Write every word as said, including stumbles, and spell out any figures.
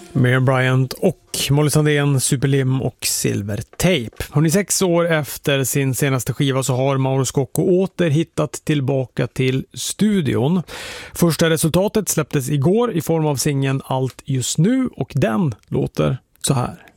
Miriam Bryant och Molly Sandén, Superlim och Silvertape. Hörrni, sex år efter sin senaste skiva så har Mauro Scocco åter hittat tillbaka till studion. Första resultatet släpptes igår i form av singeln Allt just nu och den låter så här.